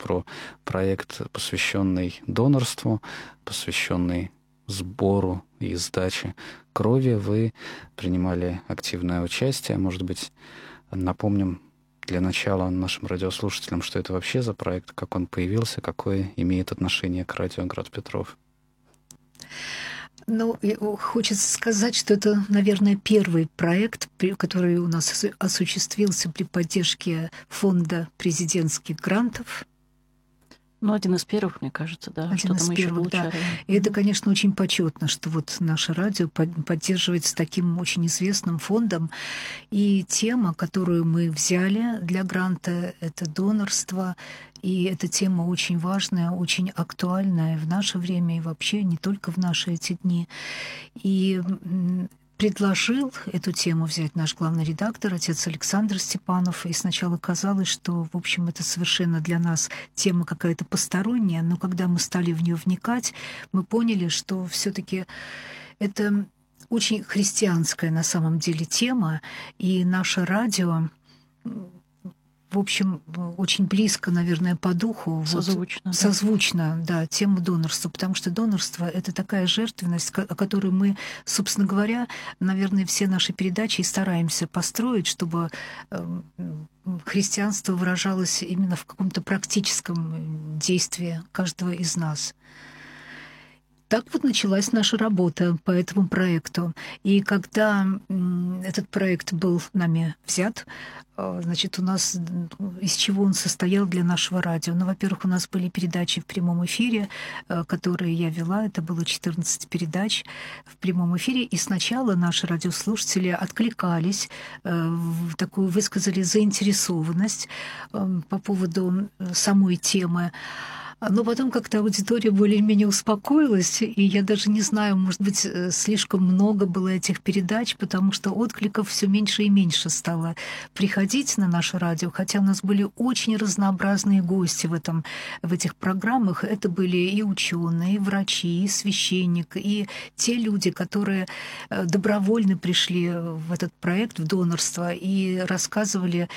про проект, посвященный донорству, посвященный сбору и сдаче крови. Вы принимали активное участие. Может быть, напомним для начала нашим радиослушателям, что это вообще за проект, как он появился, какое имеет отношение к радио «Град Петров». Ну, хочется сказать, что это, наверное, первый проект, который у нас осуществился при поддержке фонда президентских грантов. Ну, один из первых, мне кажется, да. Один из первых, да. И это, конечно, очень почетно, что вот наше радио поддерживается таким очень известным фондом. И тема, которую мы взяли для гранта, это донорство. И эта тема очень важная, очень актуальная в наше время и вообще не только в наши эти дни. И предложил эту тему взять наш главный редактор, отец Александр Степанов. И сначала казалось, что, в общем, это совершенно для нас тема какая-то посторонняя. Но когда мы стали в нее вникать, мы поняли, что все-таки это очень христианская на самом деле тема. И наше радио, в общем, очень близко, наверное, по духу. Созвучно. Созвучно, да, тему донорства. Потому что донорство — это такая жертвенность, о которой мы, собственно говоря, наверное, все наши передачи и стараемся построить, чтобы христианство выражалось именно в каком-то практическом действии каждого из нас. Так вот началась наша работа по этому проекту. И когда этот проект был нами взят, значит, у нас из чего он состоял для нашего радио? Ну, во-первых, у нас были передачи в прямом эфире, которые я вела. Это было 14 передач в прямом эфире. И сначала наши радиослушатели откликались, такую высказали заинтересованность по поводу самой темы. Но потом как-то аудитория более-менее успокоилась, и я даже не знаю, может быть, слишком много было этих передач, потому что откликов все меньше и меньше стало приходить на наше радио, хотя у нас были очень разнообразные гости в этих программах. Это были и ученые, и врачи, и священник, и те люди, которые добровольно пришли в этот проект, в донорство, и рассказывали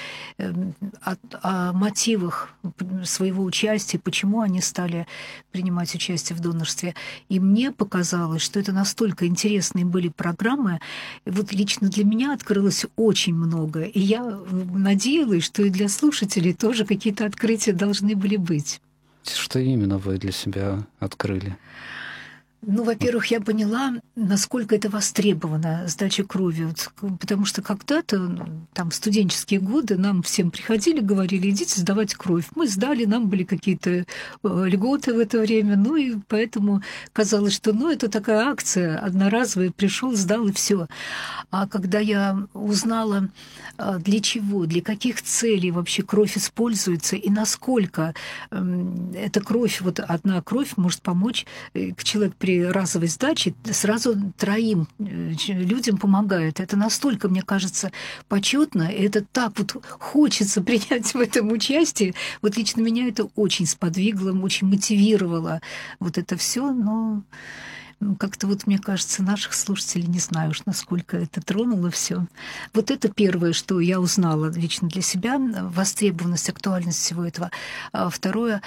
о мотивах своего участия, почему они стали принимать участие в донорстве. И мне показалось, что это настолько интересные были программы. И вот лично для меня открылось очень много. И я надеялась, что и для слушателей тоже какие-то открытия должны были быть. Что именно вы для себя открыли? Ну, во-первых, я поняла, насколько это востребовано, сдача крови. Потому что когда-то, там, в студенческие годы нам всем приходили, говорили: идите сдавать кровь. Мы сдали, нам были какие-то льготы в это время. Ну, и поэтому казалось, что это такая акция одноразовая, пришел, сдал, и все. А когда я узнала, для чего, для каких целей вообще кровь используется, и насколько эта кровь, вот одна кровь может помочь, человек при разовой сдаче сразу 3 людям помогает. Это настолько, мне кажется, почетно, и это так вот хочется принять в этом участие. Вот лично меня это очень сподвигло, очень мотивировало вот это все, но как-то вот, мне кажется, наших слушателей, не знаю уж, насколько это тронуло все. Вот это первое, что я узнала лично для себя, востребованность, актуальность всего этого. Второе,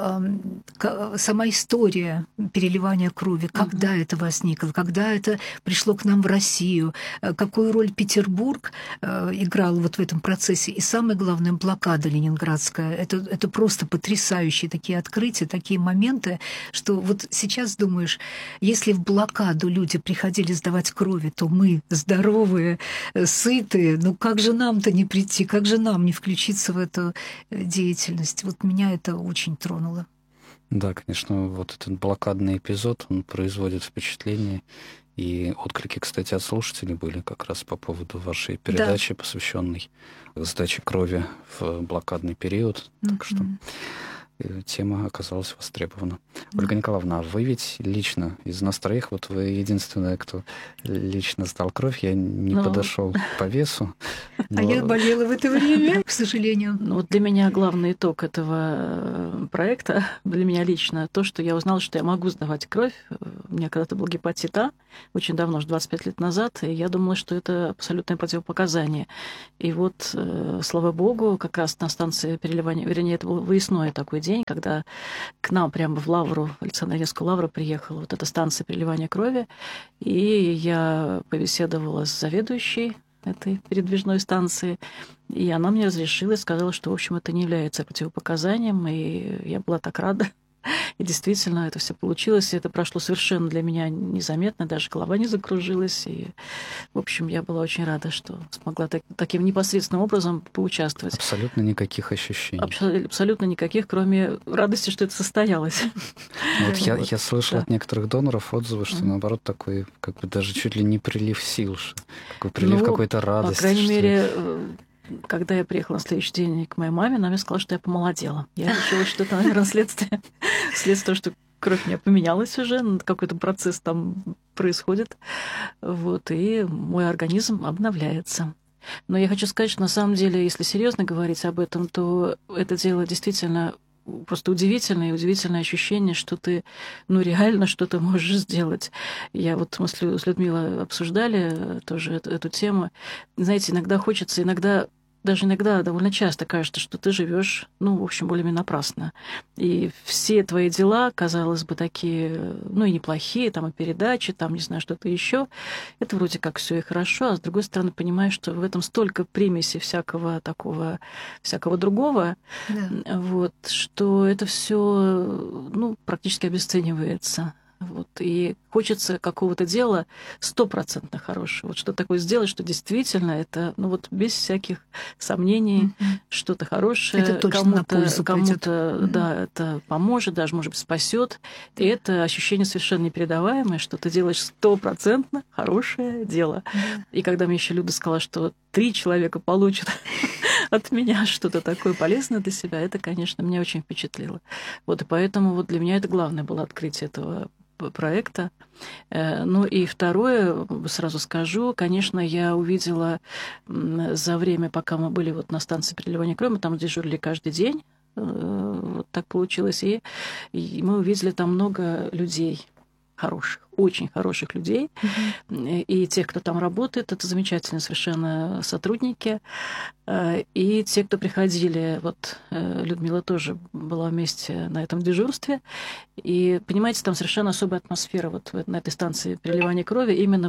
сама история переливания крови, когда это возникло, когда это пришло к нам в Россию, какую роль Петербург играл вот в этом процессе. И самое главное, блокада ленинградская. Это просто потрясающие такие открытия, такие моменты, что вот сейчас думаешь, если в блокаду люди приходили сдавать крови, то мы, здоровые, сытые, как же нам-то не прийти, как же нам не включиться в эту деятельность? Вот меня это очень тронуло. Да, конечно, вот этот блокадный эпизод, он производит впечатление. И отклики, кстати, от слушателей были как раз по поводу вашей передачи, посвященной сдаче крови в блокадный период. Так что тема оказалась востребована. Ольга Николаевна, а вы ведь лично из нас 3, вот вы единственная, кто лично сдал кровь. Я не подошел по весу, А я болела в это время, к сожалению. Ну, вот для меня главный итог этого проекта, для меня лично, то, что я узнала, что я могу сдавать кровь. У меня когда-то был гепатит А, очень давно, уже 25 лет назад, и я думала, что это абсолютное противопоказание. И вот, слава богу, как раз на станции переливания, вернее, это был выездной такой день, когда к нам прямо в Лавру, в Александро-Невскую Лавру приехала вот эта станция переливания крови, и я побеседовала с заведующей этой передвижной станции, и она мне разрешила и сказала, что, в общем, это не является противопоказанием, и я была так рада. И действительно, это все получилось, и это прошло совершенно для меня незаметно, даже голова не закружилась. И, в общем, я была очень рада, что смогла таким непосредственным образом поучаствовать. Абсолютно никаких ощущений. Абсолютно никаких, кроме радости, что это состоялось. Вот я слышал от некоторых доноров отзывы, что наоборот такой, как бы даже чуть ли не прилив сил, какой прилив какой-то радости. По крайней мере, когда я приехала на следующий день к моей маме, она мне сказала, что я помолодела. Я решила, что это, наверное, следствие того, что кровь у меня поменялась уже, какой-то процесс там происходит, вот, и мой организм обновляется. Но я хочу сказать, что на самом деле, если серьезно говорить об этом, то это дело действительно просто удивительное ощущение, что ты, реально что-то можешь сделать. Я вот мы с Людмилой обсуждали тоже эту тему. Знаете, иногда довольно часто кажется, что ты живешь, в общем, более-менее напрасно. И все твои дела, казалось бы, такие, и неплохие, там, и передачи, там, не знаю, что-то еще. Это вроде как все и хорошо, а с другой стороны, понимаешь, что в этом столько примесей всякого другого, да. Вот, что это все, практически обесценивается. Вот, и хочется какого-то дела 100% хорошего. Вот что такое сделать, что действительно это, без всяких сомнений, что-то хорошее. Это точно на пользу кому-то, да, это поможет, даже, может быть, спасет. И это ощущение совершенно непередаваемое, что ты делаешь 100% хорошее дело. И когда мне еще Люда сказала, что 3 человека получат от меня что-то такое полезное для себя, это, конечно, меня очень впечатлило. Вот, и поэтому для меня это главное было открытие этого проекта. И второе, сразу скажу, конечно, я увидела за время, пока мы были на станции переливания крови, мы там дежурили каждый день, вот так получилось, и мы увидели там много людей хороших, очень хороших людей. И тех, кто там работает, это замечательные совершенно сотрудники. И те, кто приходили, Людмила тоже была вместе на этом дежурстве. И, понимаете, там совершенно особая атмосфера на этой станции переливания крови. Именно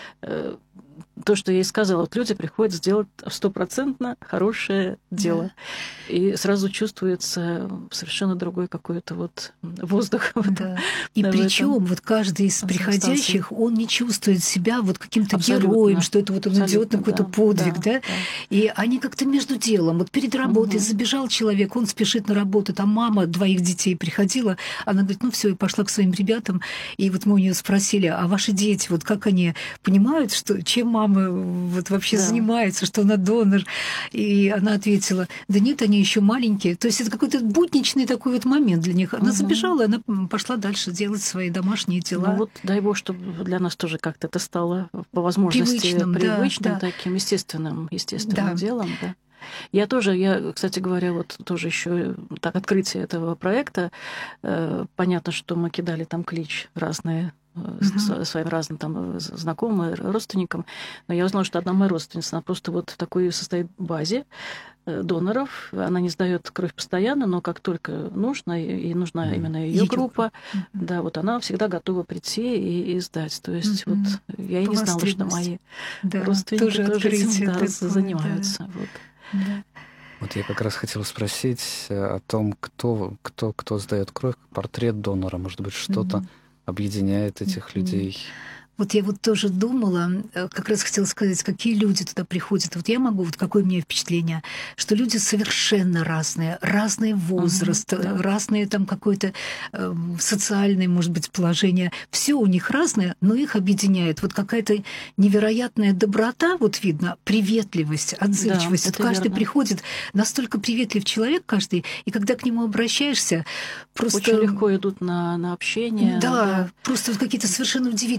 то, что я и сказала, люди приходят сделать 100% хорошее дело. Да. И сразу чувствуется совершенно другой какой-то воздух. Да. И причем каждый из приходящих, он не чувствует себя каким-то героем, что это он идет на какой-то подвиг, да? И они как-то между делом. Перед работой забежал человек, он спешит на работу, там мама 2 детей приходила, она говорит, все, и пошла к своим ребятам. И мы у нее спросили, а ваши дети, как они понимают, чем мама вообще занимается, что она донор? И она ответила, да нет, они еще маленькие. То есть это какой-то будничный такой момент для них. Она забежала, она пошла дальше делать свои домашние дела. Дай бог, чтобы для нас тоже как-то это стало по возможности привычным, таким естественным делом. Да. Я, кстати говоря, тоже еще так открытие этого проекта. Понятно, что мы кидали там клич разные своим разным там знакомым, родственникам. Но я узнала, что одна моя родственница, она просто в такой состоит базе доноров. Она не сдает кровь постоянно, но как только нужно, и нужна именно ее группа, да, она всегда готова прийти и сдать. То есть я и не знала, что мои родственники тоже этим занимаются. Да. Я как раз хотела спросить о том, кто сдает кровь, портрет донора, может быть, что-то объединяет этих людей. Я тоже думала, как раз хотела сказать, какие люди туда приходят. Я могу, какое у меня впечатление, что люди совершенно разный возраст, разные там какое-то социальное, может быть, положение. Все у них разное, но их объединяет какая-то невероятная доброта, видно, приветливость, отзывчивость. Каждый верно. Приходит, настолько приветлив человек каждый, и когда к нему обращаешься, просто... Очень легко идут на общение. Да, просто какие-то совершенно удивительные люди.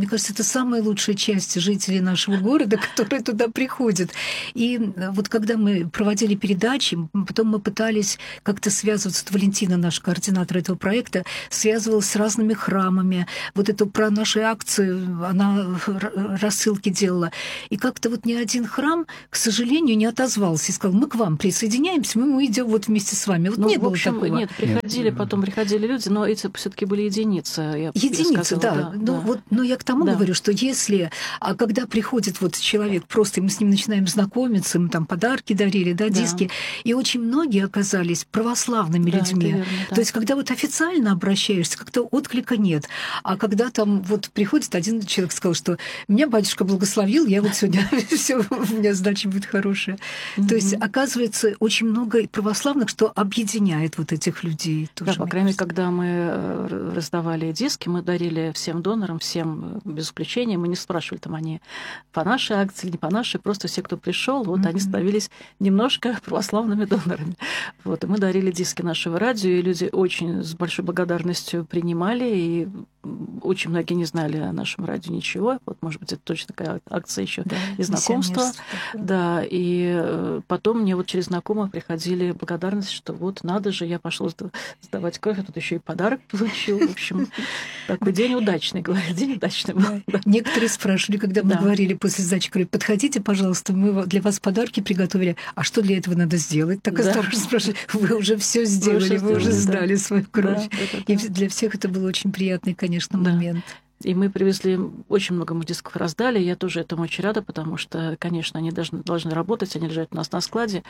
Мне кажется, это самая лучшая часть жителей нашего города, которые туда приходят. И вот когда мы проводили передачи, потом мы пытались как-то связываться, Валентина, наш координатор этого проекта, связывалась с разными храмами. Вот это про наши акции, она рассылки делала. И как-то вот ни один храм, к сожалению, не отозвался и сказал: мы к вам присоединяемся, мы идем вот вместе с вами. Вот не было такого. Нет, потом приходили люди, но эти все-таки были единицы. Единицы, да. Но я к тому говорю, что если, когда приходит вот человек, просто мы с ним начинаем знакомиться, мы там подарки дарили, диски, и очень многие оказались православными людьми. Верно, То есть, когда вот официально обращаешься, как-то отклика нет. А когда там вот приходит один человек, сказал, что меня батюшка благословил, я вот сегодня все, у меня сдача будет хорошая. То есть, оказывается, очень много православных, что объединяет вот этих людей. Да, по крайней мере, когда мы раздавали диски, мы дарили всем донорам, всем без исключения. Мы не спрашивали, там они по нашей акции или не по нашей, просто все, кто пришел, вот они становились немножко православными донорами. Вот, и мы дарили диски нашего радио, и люди очень с большой благодарностью принимали, и очень многие не знали о нашем радио ничего. Вот, может быть, это точно такая акция еще и знакомства. Да, и потом мне вот через знакомых приходили благодарности, что вот надо же, я пошел сдавать кровь, а тут еще и подарок получил. В общем, такой день удачный, говорят, день удачный был. Некоторые спрашивали, когда мы говорили после сдачи крови: подходите, пожалуйста, мы для вас подарки приготовили. А что для этого надо сделать? Так осторожно спрашивали: вы уже все сделали, вы уже сдали свою кровь. И для всех это был очень приятный, конечно, момент. И мы привезли, очень много мы дисков раздали. Я тоже этому очень рада, потому что, конечно, они должны работать, они лежат у нас на складе.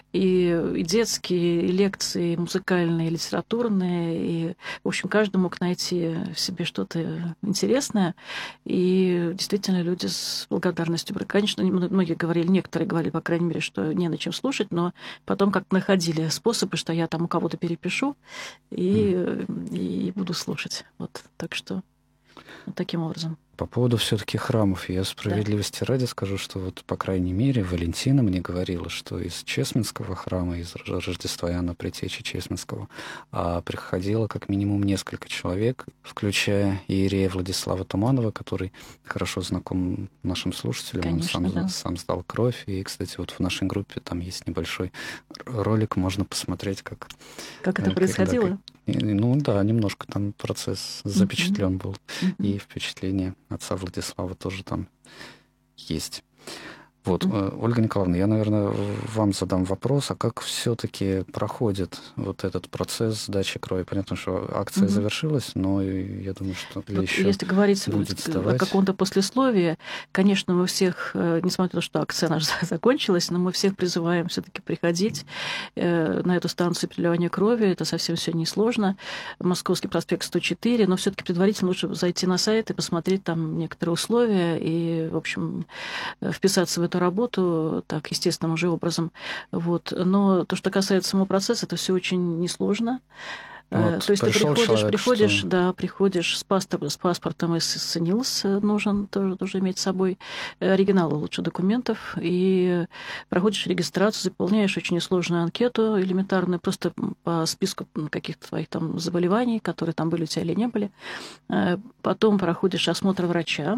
И детские, и лекции, и музыкальные, и литературные. И, в общем, каждый мог найти в себе что-то интересное. И действительно люди с благодарностью. Конечно, многие говорили, некоторые говорили, по крайней мере, что не на чем слушать, но потом как-то находили способы, что я там у кого-то перепишу и буду слушать. Вот, так что вот таким образом. По поводу все-таки храмов, я справедливости ради скажу, что вот, по крайней мере, Валентина мне говорила, что из Чесменского храма, из Рождества Иоанна Предтечи Чесменского, приходило как минимум несколько человек, включая иерея Владислава Туманова, который хорошо знаком нашим слушателям. Конечно, он сам сдал кровь. И, кстати, вот в нашей группе там есть небольшой ролик, можно посмотреть, как это происходило. Ну да, немножко там процесс запечатлен был. И впечатление отца Владислава тоже там есть. Вот, Ольга Николаевна, я, наверное, вам задам вопрос, а как все-таки проходит вот этот процесс сдачи крови? Понятно, что акция завершилась, но я думаю, что еще если говорить будет о каком-то послесловии, конечно, мы всех, несмотря на то, что акция наша закончилась, но мы всех призываем все-таки приходить на эту станцию переливания крови. Это совсем все несложно. Московский проспект 104, но все-таки предварительно лучше зайти на сайт и посмотреть там некоторые условия и, в общем, вписаться в эту работу так естественным уже образом. Вот. Но то, что касается самого процесса, это все очень несложно. Вот, то есть ты приходишь, что... приходишь с паспортом, и с НИЛС нужен тоже иметь с собой, оригиналы лучше документов, и проходишь регистрацию, заполняешь очень несложную анкету элементарную, просто по списку каких-то твоих там заболеваний, которые там были у тебя или не были. Потом проходишь осмотр врача,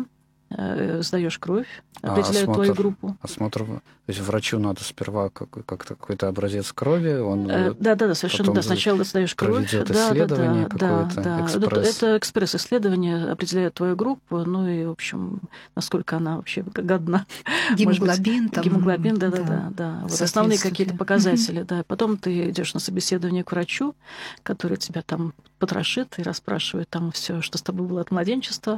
сдаешь кровь, определяют твою группу. Осмотр, то есть врачу надо сперва как-то какой-то образец крови, он да, совершенно, да. Сначала сдаешь кровь, исследование какое-то, экспресс. Это экспресс-исследование, определяет твою группу, ну и, в общем, насколько она вообще годна. Гемоглобин, там, гемоглобин, да. Вот основные какие-то показатели, да. Потом ты идешь на собеседование к врачу, который тебя там потрошит и расспрашивает там все, что с тобой было от младенчества,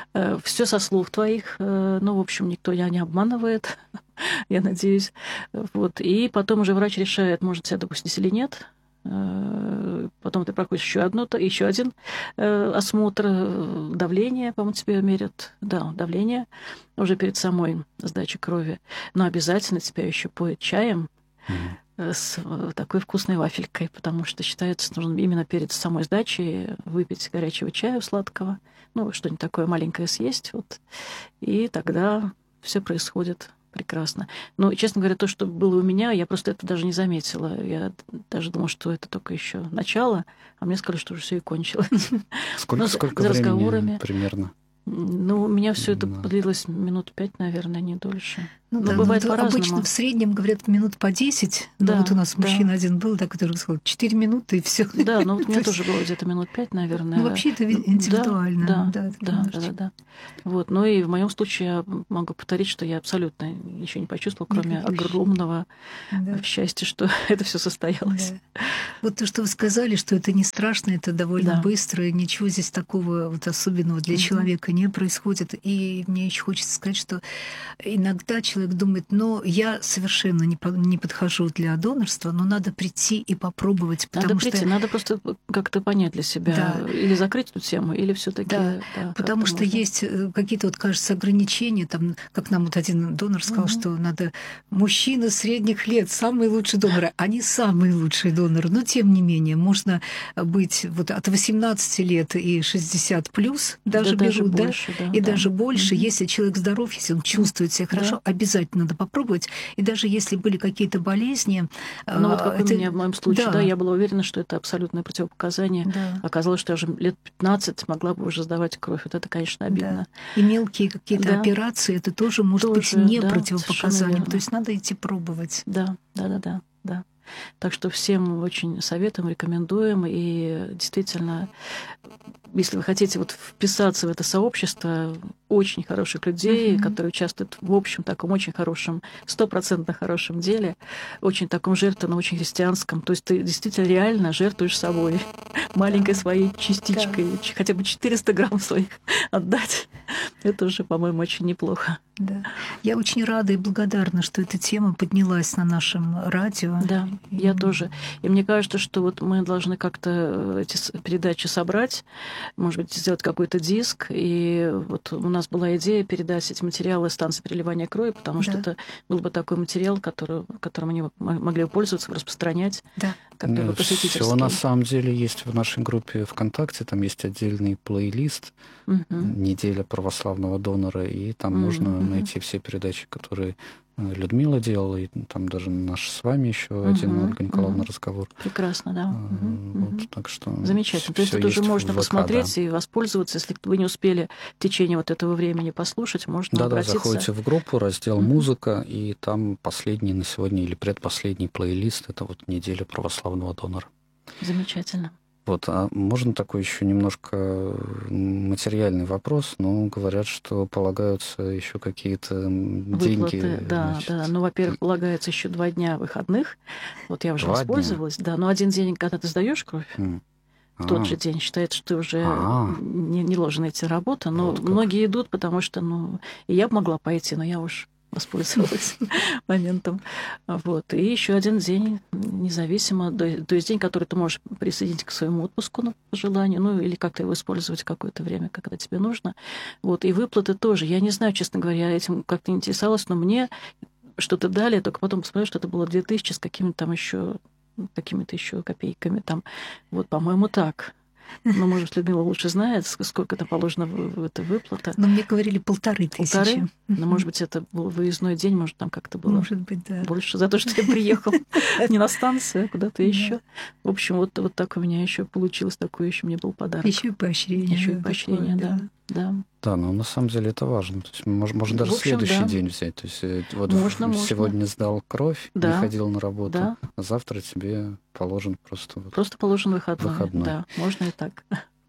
все со слов твоих, ну, в общем, никто не обманывает, я надеюсь. Вот. И потом уже врач решает, может тебя допустить или нет. Потом ты проходишь еще один осмотр, давление, по-моему, тебе мерят. Да, давление уже перед самой сдачей крови. Но обязательно тебя еще поят чаем с такой вкусной вафелькой, потому что считается, нужно именно перед самой сдачей выпить горячего чая сладкого, ну, что-нибудь такое маленькое съесть, вот, и тогда все происходит прекрасно. Но, честно говоря, то, что было у меня, я просто это даже не заметила. Я даже думала, что это только еще начало, а мне сказали, что уже все и кончилось. Сколько времени примерно? Ну, у меня все это длилось минут 5, наверное, не дольше. Ну, да, бывает по-разному. Обычно в среднем, говорят, минут по 10. Да, но вот у нас мужчина один был, да, который сказал 4 минуты, и все. Да, ну вот у меня тоже было где-то минут 5, наверное. Ну, вообще это индивидуально. Да. Вот. Ну и в моем случае я могу повторить, что я абсолютно ничего не почувствовала, кроме огромного счастья, что это все состоялось. Да. Вот то, что вы сказали, что это не страшно, это довольно быстро, и ничего здесь такого вот особенного для человека не происходит. И мне еще хочется сказать, что иногда человек думает, но я совершенно не подхожу для донорства, но надо прийти и попробовать. Надо просто как-то понять для себя, или закрыть эту тему, или все-таки. Потому что есть какие-то, вот, кажется, ограничения, там, как нам вот один донор сказал, что надо мужчины средних лет, самые лучшие доноры. Они самые лучшие доноры, но тем не менее, можно быть вот от 18 лет и 60 плюс, даже берут, больше, даже больше. Если человек здоров, если он чувствует себя хорошо, обязательно надо попробовать. И даже если были какие-то болезни... Ну вот как у меня в моем случае, я была уверена, что это абсолютное противопоказание. Оказалось, что я уже лет 15 могла бы уже сдавать кровь. Вот это, конечно, обидно. И мелкие какие-то операции, это тоже может быть не противопоказанием. То есть надо идти пробовать. Да. Так что всем очень советуем, рекомендуем. И действительно, если вы хотите вот вписаться в это сообщество очень хороших людей, которые участвуют в общем таком очень хорошем, 100% хорошем деле, очень таком жертвенном, очень христианском, то есть ты действительно реально жертвуешь собой, маленькой своей частичкой, хотя бы 400 грамм своих отдать, это уже, по-моему, очень неплохо. Да. Я очень рада и благодарна, что эта тема поднялась на нашем радио. Да, я тоже. И мне кажется, что вот мы должны как-то эти передачи собрать, может быть, сделать какой-то диск. И вот у нас была идея передать эти материалы станции переливания крови, потому что это был бы такой материал, которым они могли бы пользоваться, распространять. Да. Всего на самом деле есть в нашей группе ВКонтакте, там есть отдельный плейлист «Неделя православного донора», и там можно найти все передачи, которые Людмила делала, и там даже наш с вами еще один, Ольга Николаевна, разговор. Прекрасно, да. Вот, так что замечательно. То есть это уже можно посмотреть и воспользоваться. Если вы не успели в течение вот этого времени послушать, можно обратиться. Заходите в группу, раздел «Музыка», и там последний на сегодня или предпоследний плейлист — это вот «Неделя православного донора». Замечательно. Вот, а можно такой еще немножко материальный вопрос? Ну, говорят, что полагаются еще какие-то деньги. Да. Ну, во-первых, полагается еще 2 дня выходных. Вот я уже воспользовалась. Да, но один день, когда ты сдаешь кровь, в тот же день считается, что ты уже не должен идти на работу. Но многие идут, потому что, и я бы могла пойти, но я уж воспользовалась моментом. Вот. И еще один день независимо, то есть день, который ты можешь присоединить к своему отпуску по желанию, или как-то его использовать какое-то время, когда тебе нужно. Вот. И выплаты тоже. Я не знаю, честно говоря, я этим как-то интересовалась, но мне что-то дали, я только потом посмотрела, что это было 2000 с какими-то еще копейками. Там. Вот, по-моему, так. Ну, может, Людмила лучше знает, сколько там положено в этой выплате. Но мне говорили 1500. Но, может быть, это был выездной день, может, там как-то было больше за то, что я приехал не на станцию, а куда-то еще. В общем, вот так у меня еще получилось, такой еще мне был подарок. Еще и поощрение. Да. Да, но на самом деле это важно. То есть можно даже следующий день взять. То есть вот можно. Сегодня сдал кровь, не ходил на работу, а завтра тебе положен просто... Просто положен выходной. Да, можно и так.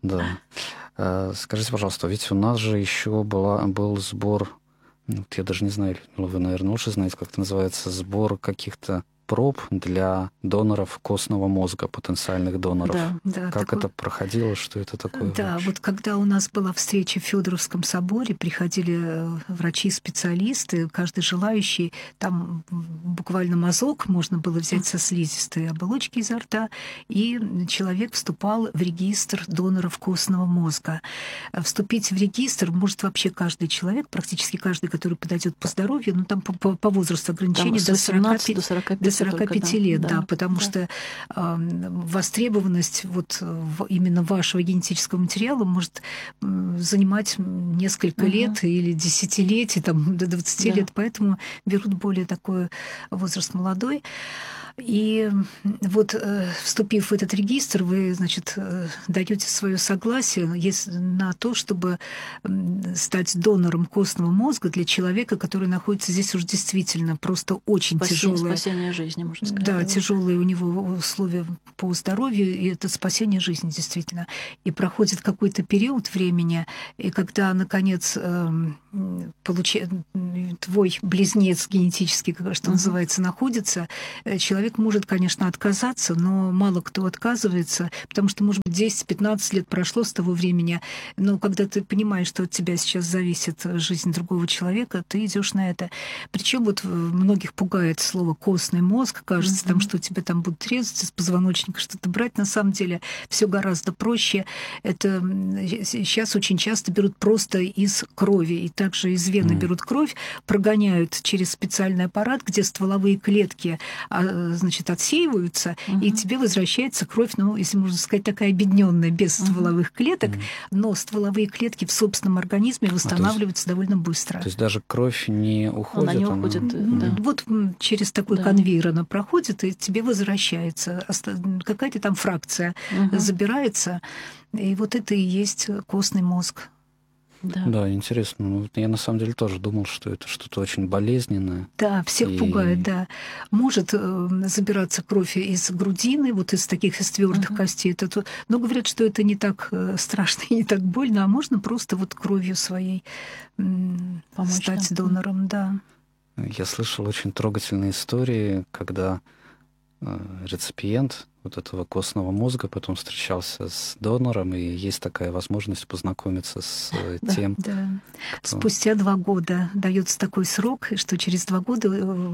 Да. Скажите, пожалуйста, ведь у нас же еще был сбор, я даже не знаю, вы, наверное, лучше знаете, как это называется, сбор каких-то проб для доноров костного мозга, потенциальных доноров. Как это проходило, что это такое? Да, вот когда у нас была встреча в Фёдоровском соборе, приходили врачи-специалисты, каждый желающий, там буквально мазок можно было взять со слизистой оболочки изо рта, и человек вступал в регистр доноров костного мозга. Вступить в регистр может вообще каждый человек, практически каждый, который подойдет по здоровью, там по возрасту ограничения до 45 45 лет, да, потому что востребованность вот именно вашего генетического материала может занимать несколько лет или десятилетий, там, до 20 лет, поэтому берут более такой возраст молодой. И вот, вступив в этот регистр, вы, значит, даете свое согласие на то, чтобы стать донором костного мозга для человека, который находится здесь уже действительно просто очень тяжелое. Спасение жизни, можно сказать. Да, тяжелые у него условия по здоровью, и это спасение жизни, действительно. И проходит какой-то период времени, и когда, наконец, твой близнец генетический, что называется, находится, человек может, конечно, отказаться, но мало кто отказывается, потому что, может быть, 10-15 лет прошло с того времени, но когда ты понимаешь, что от тебя сейчас зависит жизнь другого человека, ты идешь на это. Причем вот многих пугает слово «костный мозг», кажется, там, что тебя там будут резать из позвоночника, что-то брать. На самом деле все гораздо проще. Это сейчас очень часто берут просто из крови, и также из вены берут кровь, прогоняют через специальный аппарат, где стволовые клетки, значит, отсеиваются, и тебе возвращается кровь, ну, если можно сказать, такая объединенная, без стволовых клеток, но стволовые клетки в собственном организме восстанавливаются довольно быстро. То есть даже кровь не уходит? Она не уходит, да. Вот через такой конвейер она проходит, и тебе возвращается. Какая-то там фракция забирается, и вот это и есть костный мозг. Да, интересно. Ну, я на самом деле тоже думал, что это что-то очень болезненное. Да, всех пугает, да. Может забираться кровь из грудины, вот из таких из твердых костей. Но говорят, что это не так страшно и не так больно, а можно просто вот кровью своей стать донором, да. Я слышал очень трогательные истории, когда реципиент вот этого костного мозга потом встречался с донором, и есть такая возможность познакомиться с тем. Да. Спустя 2 года дается такой срок, что через 2 года,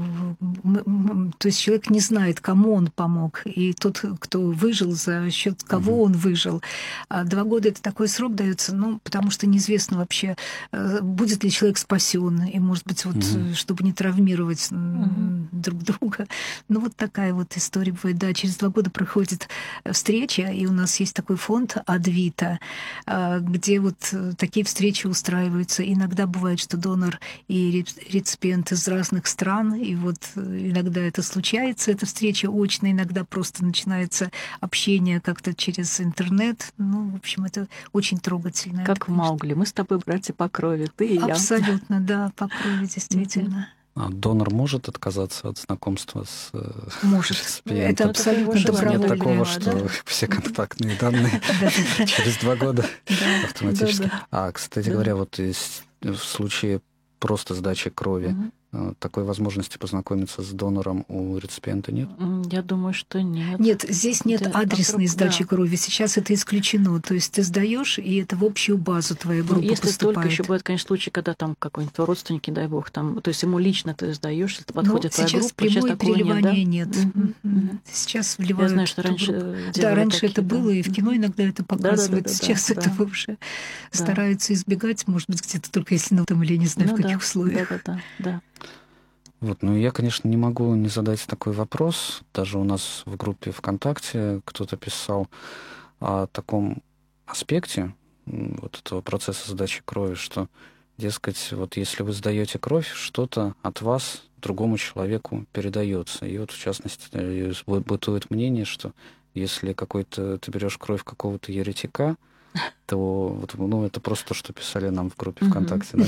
то есть человек не знает, кому он помог, и тот, кто выжил, за счет кого он выжил. А 2 года это такой срок дается, ну, потому что неизвестно вообще, будет ли человек спасен, и, может быть, вот, чтобы не травмировать друг друга. Ну, вот такая вот история бывает. Да, через 2 года проходит встреча, и у нас есть такой фонд «Адвита», где вот такие встречи устраиваются. Иногда бывает, что донор и реципиент из разных стран, и вот иногда это случается, эта встреча очная, иногда просто начинается общение как-то через интернет. Ну, в общем, это очень трогательно. Как в «Маугли». Мы с тобой братья по крови, ты и я. Абсолютно, да, по крови, действительно. А донор может отказаться от знакомства с реципиентом? Это абсолютно добровольно. Нет такого, что все контактные данные через 2 года автоматически. А, кстати говоря, вот в случае просто сдачи крови, такой возможности познакомиться с донором у реципиента нет? Я думаю, что нет. Нет, здесь нет адресной сдачи крови. Сейчас это исключено. То есть ты сдаешь, и это в общую базу твоя группа если поступает. только еще бывают, конечно, случаи, когда там какой-нибудь родственник, не дай бог, там, то есть ему лично ты сдаешь, если подходит твоя группа. Сейчас прямое переливание нет. Сейчас вливают. Я знаю, что раньше раньше это было, и в кино иногда это показывают. Сейчас этого уже стараются избегать, может быть, где-то только если на том или не знаю, в каких условиях. Да. Вот, ну я, конечно, не могу не задать такой вопрос. Даже у нас в группе ВКонтакте кто-то писал о таком аспекте вот этого процесса сдачи крови, что, дескать, вот если вы сдаете кровь, что-то от вас другому человеку передается. И вот, в частности, бытует мнение, что если ты берешь кровь какого-то еретика, то вот, ну, это просто то, что писали нам в группе ВКонтакте,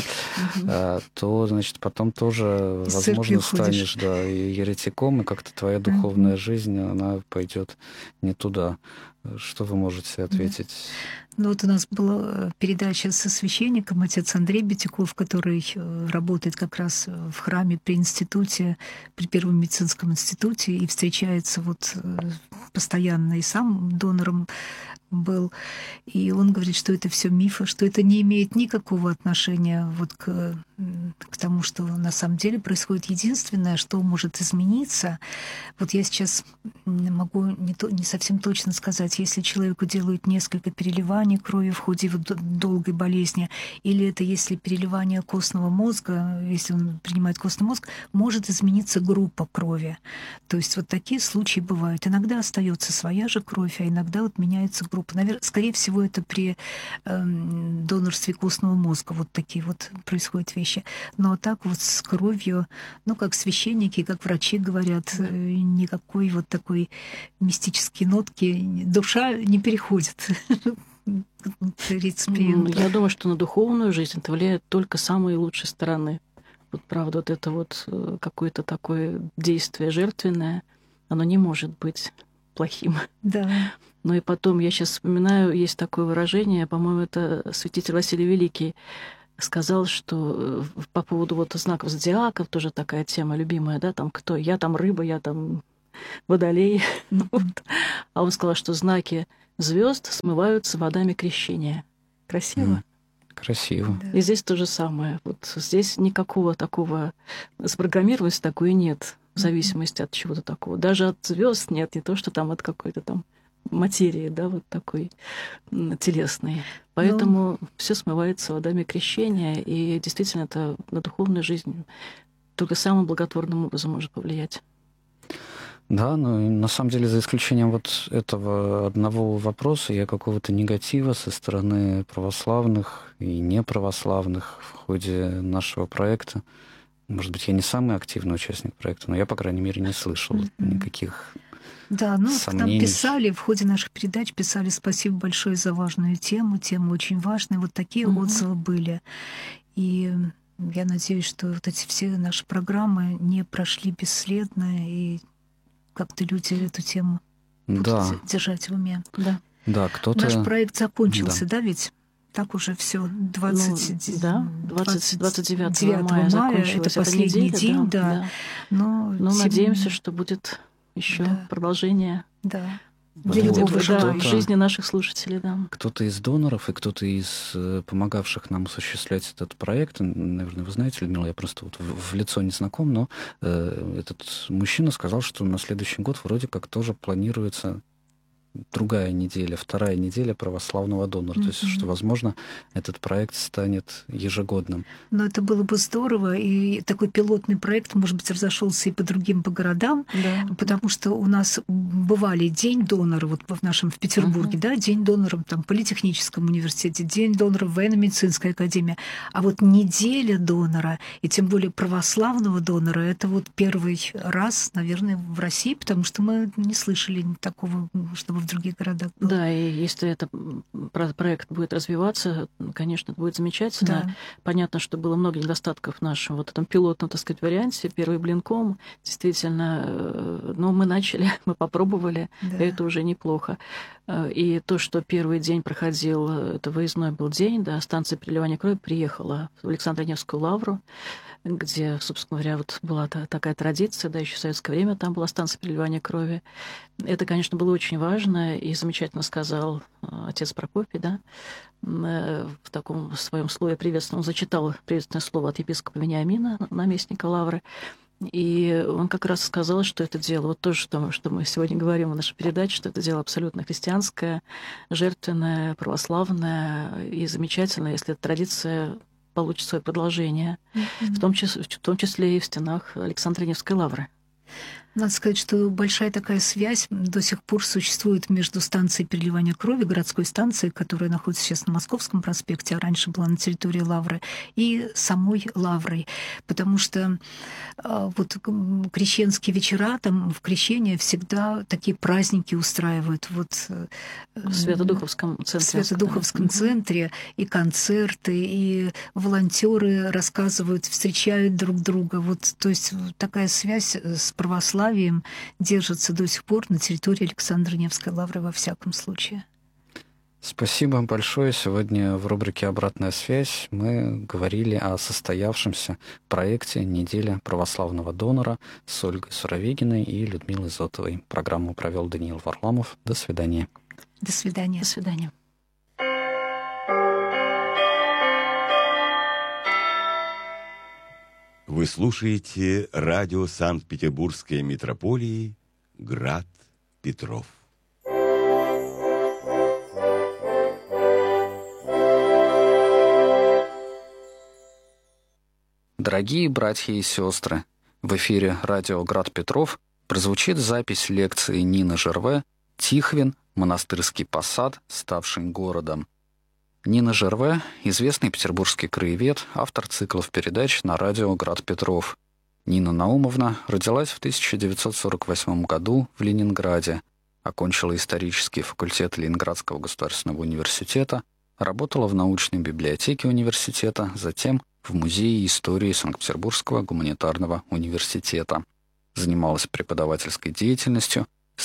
то, значит, потом тоже, возможно, станешь еретиком, и как-то твоя духовная жизнь, она пойдет не туда. Что вы можете ответить? Ну, вот у нас была передача со священником, отец Андрей Битяков, который работает как раз в храме при институте, при Первом медицинском институте, и встречается вот постоянно и сам донором был, и он говорит, что это все мифы, что это не имеет никакого отношения вот к тому, что на самом деле происходит. Единственное, что может измениться, вот я сейчас могу не совсем точно сказать, если человеку делают несколько переливаний крови в ходе вот долгой болезни, или это если переливание костного мозга, если он принимает костный мозг, может измениться группа крови. То есть вот такие случаи бывают. Иногда остается своя же кровь, а иногда вот меняется группа. Наверное, скорее всего, это при донорстве костного мозга вот такие вот происходят вещи. Но так вот с кровью, ну, как священники, как врачи говорят, никакой вот такой мистической нотки душа не переходит к реципиенту. Я думаю, что на духовную жизнь это влияет только самые лучшие стороны. Вот правда, вот это вот какое-то такое действие жертвенное, оно не может быть плохим. Да. Ну и потом, я сейчас вспоминаю, есть такое выражение, по-моему, это святитель Василий Великий сказал, что по поводу вот знаков зодиаков, тоже такая тема любимая, да, там кто, я там рыба, я там водолей. Вот. А он сказал, что знаки звезд смываются водами крещения. Красиво? Красиво. Да. И здесь то же самое. Вот здесь никакого такого запрограммированности такой нет, в зависимости от чего-то такого. Даже от звезд нет, не то, что там от какой-то там материи, да, вот такой телесной. Поэтому все смывается водами крещения, и действительно это на духовную жизнь только самым благотворным образом может повлиять. Да, но на самом деле, за исключением вот этого одного вопроса, я какого-то негатива со стороны православных и неправославных в ходе нашего проекта, может быть, я не самый активный участник проекта, но я, по крайней мере, не слышал никаких Да, ну вот к нам сомнений. писали, в ходе наших передач писали: спасибо большое за важную тему, тема очень важная. Вот такие отзывы были. И я надеюсь, что вот эти все наши программы не прошли бесследно, и как-то люди эту тему будут держать в уме. Да. Да, кто-то... Наш проект закончился, да ведь? Так уже все 29 мая закончилась это последний неделя, день, да. Но надеемся, что будет еще продолжение. Да. Для любого в жизни наших слушателей, да. Кто-то из доноров и кто-то из помогавших нам осуществлять этот проект, наверное, вы знаете, Людмила, я просто вот в лицо не знаком, но этот мужчина сказал, что на следующий год вроде как тоже планируется другая неделя, вторая неделя православного донора. То есть, что, возможно, этот проект станет ежегодным. Но это было бы здорово, и такой пилотный проект, может быть, разошелся и по другим по городам, потому что у нас бывали День донора, вот в нашем в Петербурге, да, День донора там, в Политехническом университете, День донора в Военно-медицинской академии. А вот неделя донора, и тем более православного донора, это вот первый раз, наверное, в России, потому что мы не слышали такого, чтобы в других городах было. Да, и если этот проект будет развиваться, конечно, это будет замечательно. Да. Понятно, что было много недостатков в нашем вот этом пилотном, так сказать, варианте. Первый блинком, действительно, но мы начали, мы попробовали, и это уже неплохо. И то, что первый день проходил, это выездной был день, да, станция переливания крови приехала в Александро-Невскую лавру, где, собственно говоря, вот была такая традиция, да, еще в советское время там была станция переливания крови. Это, конечно, было очень важно, и замечательно сказал отец Прокопий, да, в таком своем слове приветственном, он зачитал приветственное слово от епископа Вениамина, наместника лавры, и он как раз сказал, что это дело, вот то, что мы сегодня говорим в нашей передаче, что это дело абсолютно христианское, жертвенное, православное, и замечательно, если эта традиция получит свое продолжение, в том числе и в стенах Александро-Невской лавры. Надо сказать, что большая такая связь до сих пор существует между станцией переливания крови, городской станцией, которая находится сейчас на Московском проспекте, а раньше была на территории Лавры, и самой Лаврой. Потому что вот крещенские вечера, там в крещении всегда такие праздники устраивают. Вот, в Свято-Духовском центре. В Свято-Духовском центре и концерты, и волонтеры рассказывают, встречают друг друга. Вот, то есть такая связь с православием держится до сих пор на территории Александро-Невской лавры во всяком случае. Спасибо большое. Сегодня в рубрике «Обратная связь» мы говорили о состоявшемся проекте «Неделя православного донора» с Ольгой Суровегиной и Людмилой Зотовой. Программу провел Даниил Варламов. До свидания. До свидания. До свидания. Вы слушаете радио Санкт-Петербургской митрополии «Град Петров». Дорогие братья и сестры, в эфире радио «Град Петров» прозвучит запись лекции Нины Жерве «Тихвин. Монастырский посад, ставший городом». Нина Жерве – известный петербургский краевед, автор циклов передач на радио «Град Петров». Нина Наумовна родилась в 1948 году в Ленинграде, окончила исторический факультет Ленинградского государственного университета, работала в научной библиотеке университета, затем в Музее истории Санкт-Петербургского гуманитарного университета. Занималась преподавательской деятельностью с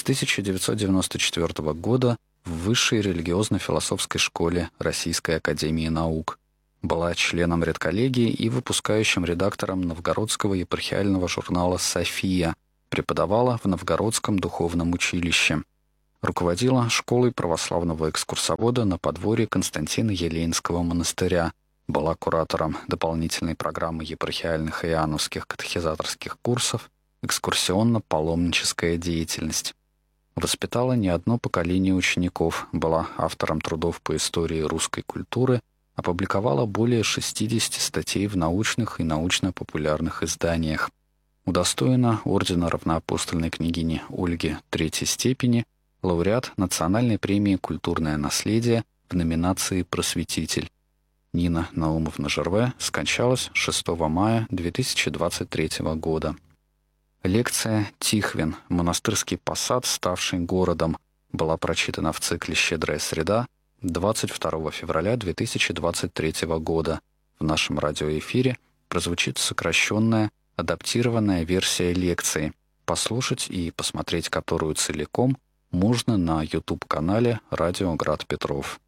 1994 года в Высшей религиозно-философской школе Российской академии наук. Была членом редколлегии и выпускающим редактором Новгородского епархиального журнала «София», преподавала в Новгородском духовном училище. Руководила школой православного экскурсовода на подворье Константина Елеинского монастыря, была куратором дополнительной программы епархиальных и иоанновских катехизаторских курсов, экскурсионно-паломническая деятельность. Воспитала не одно поколение учеников, была автором трудов по истории русской культуры, опубликовала более 60 статей в научных и научно-популярных изданиях. Удостоена ордена равноапостольной княгини Ольги III степени, лауреат Национальной премии «Культурное наследие» в номинации «Просветитель». Нина Наумовна Жерве скончалась 6 мая 2023 года. Лекция «Тихвин. Монастырский посад, ставший городом» была прочитана в цикле «Щедрая среда» 22 февраля 2023 года. В нашем радиоэфире прозвучит сокращенная, адаптированная версия лекции, послушать и посмотреть которую целиком можно на YouTube-канале «Радио Град Петров».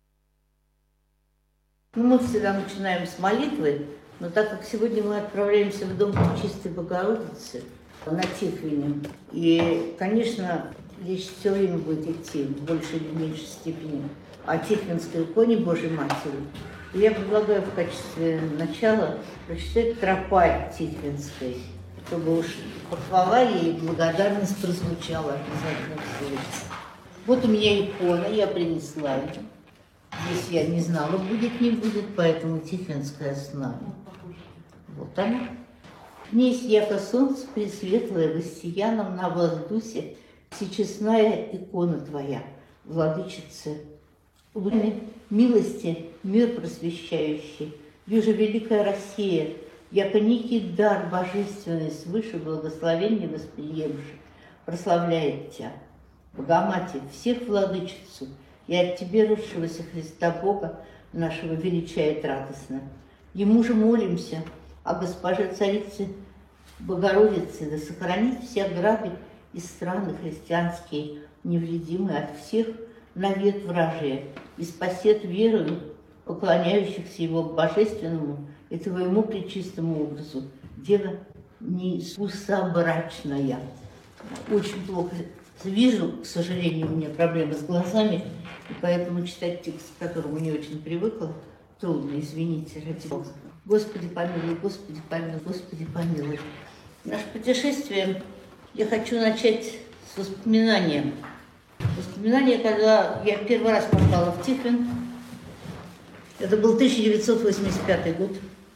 Мы всегда начинаем с молитвы, но так как сегодня мы отправляемся в дом Чистой Богородицы на Тихвине, и, конечно, речь все время будет идти в большей или меньшей степени о Тихвинской иконе Божьей Матери, и я предлагаю в качестве начала прочитать тропарь Тихвинской, чтобы уж похвала ей и благодарность прозвучала обязательно в сердце. Вот у меня икона, я принесла ее. Здесь я не знала, будет, не будет, поэтому Тихвинская с нами. Вот она. Несть, яко солнце пресветлое, воссияном на воздусе, всечестная икона твоя, владычица, луны милости, мир просвещающий, вижу великая Россия, яко некий дар божественный свыше благословения восприемший, прославляет тебя, Богоматерь, всех владычицу, и от Тебе, родившегося Христа Бога, нашего величает радостно. Ему же молимся, о Госпоже Царице Богородице, да сохранит все ограды и страны христианские, невредимые от всех навет вражия, и спасет верою поклоняющихся Его божественному и Твоему пречистому образу. Дева неискусобрачная. Очень плохо вижу, к сожалению, у меня проблемы с глазами, и поэтому читать текст, к которому не очень привыкла, трудно, извините, ради Бога. Господи помилуй, Господи помилуй, Господи помилуй. Наше путешествие я хочу начать с воспоминания. Воспоминания, когда я первый раз попала в Тихвин. Это был 1985 год.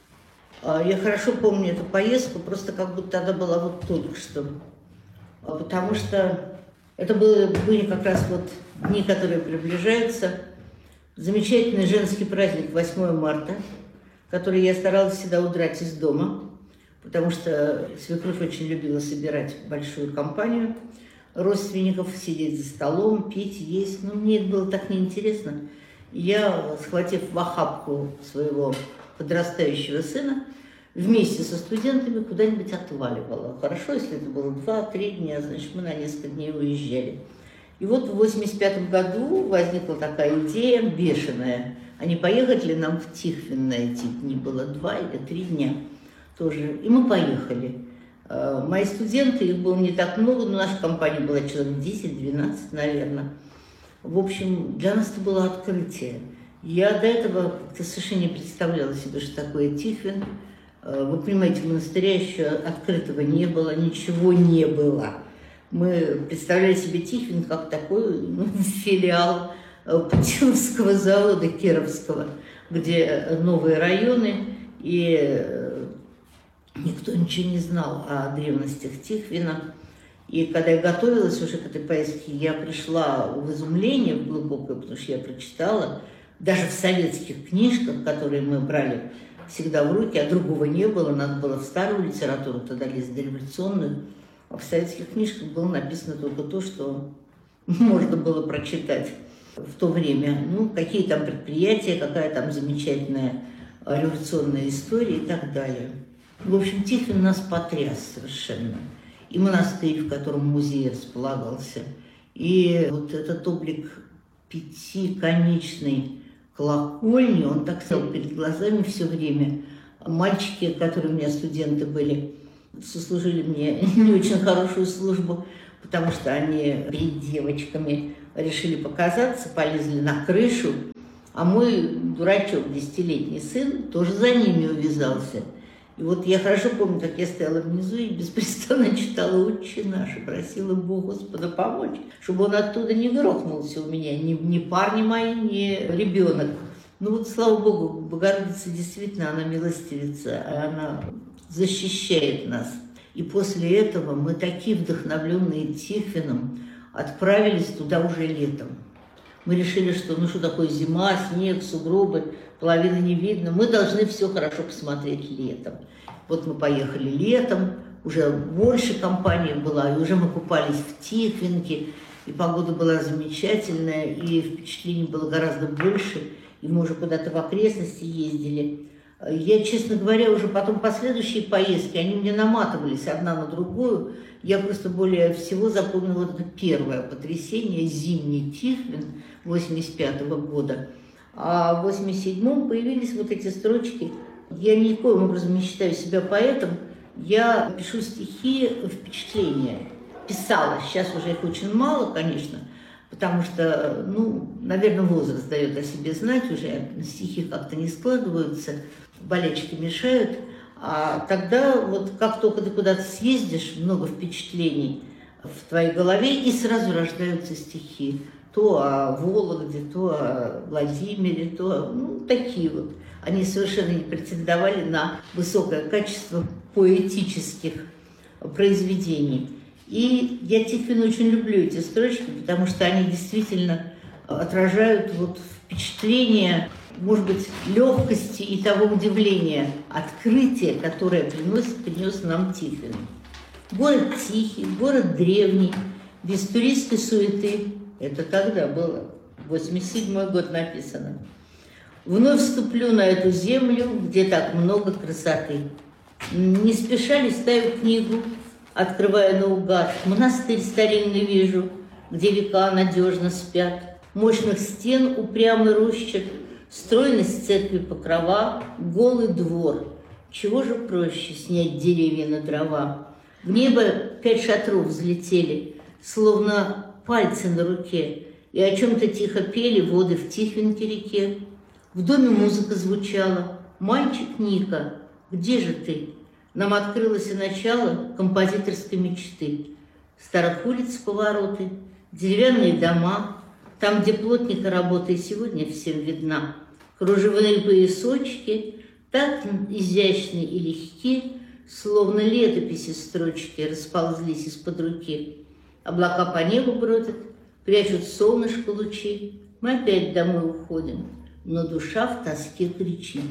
Я хорошо помню эту поездку, просто как будто она была вот только что. Потому что это были как раз вот дни, которые приближаются. Замечательный женский праздник 8 марта, который я старалась всегда удрать из дома, потому что свекровь очень любила собирать большую компанию родственников, сидеть за столом, пить, есть. Но мне это было так неинтересно. Я, схватив в охапку своего подрастающего сына, вместе со студентами куда-нибудь отваливала. Хорошо, если это было 2-3 дня, значит, мы на несколько дней уезжали. И вот в 1985 году возникла такая идея бешеная. А не поехать ли нам в Тихвин на эти дни? Было 2 или 3 дня тоже. И мы поехали. Мои студенты, их было не так много, но наша компания была человек 10-12, наверное. В общем, для нас это было открытие. Я до этого как-то совершенно не представляла себе, что такое Тихвин. Вы понимаете, в монастыре еще открытого не было, ничего не было. Мы представляли себе Тихвин как такой филиал Путиловского завода Кировского, где новые районы, и никто ничего не знал о древностях Тихвина. И когда я готовилась уже к этой поездке, я пришла в изумление глубокое, потому что я прочитала, даже в советских книжках, которые мы брали всегда в руки, а другого не было, надо было в старую литературу тогда лезть, дореволюционную, а в советских книжках было написано только то, что можно было прочитать в то время. Ну, какие там предприятия, какая там замечательная революционная история и так далее. В общем, Тихвин нас потряс совершенно. И монастырь, в котором музей располагался, и вот этот облик пятиконечной колокольни, он так стоял перед глазами все время. Мальчики, которые у меня студенты были, сослужили мне не очень хорошую службу, потому что они перед девочками решили показаться, полезли на крышу, а мой дурачок, 10-летний сын, тоже за ними увязался. И вот я хорошо помню, как я стояла внизу и беспрестанно читала «Отче наш» и просила Бога Господа помочь, чтобы он оттуда не грохнулся у меня, ни парни мои, ни ребенок. Ну вот, слава Богу, Богородица действительно, она милостивица, она защищает нас. И после этого мы, такие вдохновленные Тихвином, отправились туда уже летом. Мы решили, что ну что такое зима, снег, сугробы, половины не видно. Мы должны все хорошо посмотреть летом. Вот мы поехали летом, уже больше компания была, и уже мы купались в Тихвинке, и погода была замечательная, и впечатлений было гораздо больше, и мы уже куда-то в окрестности ездили. Я, честно говоря, уже потом последующие поездки, они мне наматывались одна на другую. Я просто более всего запомнила это первое потрясение, зимний Тихвин 85-го года. А в 87-м появились вот эти строчки. Я никоим образом не считаю себя поэтом. Я пишу стихи впечатления. Писала. Сейчас уже их очень мало, конечно, потому что, ну, наверное, возраст дает о себе знать уже. Стихи как-то не складываются, болячки мешают. А тогда вот как только ты куда-то съездишь, много впечатлений в твоей голове, и сразу рождаются стихи. То о Вологде, то о Владимире, то ну, такие вот. Они совершенно не претендовали на высокое качество поэтических произведений. И я Тихвина очень люблю эти строчки, потому что они действительно отражают вот впечатление, может быть, легкости и того удивления, открытия, которое принес нам Тихвин. Город тихий, город древний, без туристской суеты. Это тогда было, 87-й год написано. Вновь вступлю на эту землю, где так много красоты. Не спеша листаю книгу, открывая наугад. Монастырь старинный вижу, где века надежно спят. Мощных стен упрямый рощик, стройность церкви покрова, голый двор. Чего же проще снять деревья на дрова? В небо 5 шатров взлетели, словно пальцы на руке, и о чем-то тихо пели воды в Тихвинке реке. В доме музыка звучала. «Мальчик Ника, где же ты?» Нам открылось и начало композиторской мечты. Старых улиц повороты, деревянные дома, там, где плотника работа и сегодня всем видна. Кружевные поясочки, так изящны и легки, словно летописи строчки расползлись из-под руки. Облака по небу бродят, прячут солнышко лучи. Мы опять домой уходим, но душа в тоске кричит.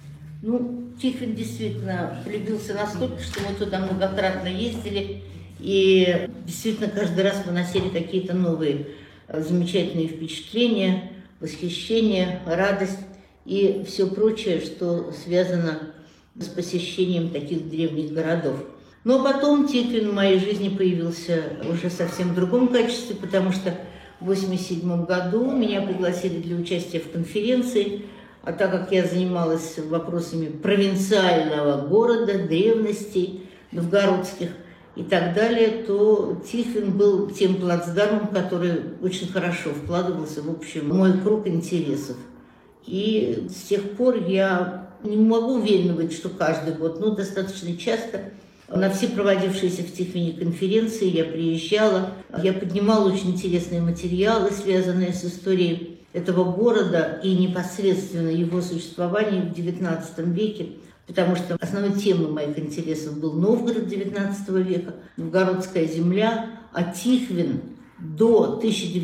Ну, Тихвин действительно влюбился настолько, что мы туда многократно ездили, и действительно каждый раз выносили какие-то новые замечательные впечатления, восхищение, радость и все прочее, что связано с посещением таких древних городов. Но потом Тихвин в моей жизни появился уже совсем в другом качестве, потому что в 1987 году меня пригласили для участия в конференции, а так как я занималась вопросами провинциального города, древностей новгородских, и так далее, то Тихвин был тем плацдармом, который очень хорошо вкладывался в общий мой круг интересов. И с тех пор я не могу уверенно быть, что каждый год, но достаточно часто на все проводившиеся в Тихвине конференции я приезжала, я поднимала очень интересные материалы, связанные с историей этого города и непосредственно его существования в XIX веке, потому что основной темой моих интересов был Новгород XIX века, новгородская земля, а Тихвин до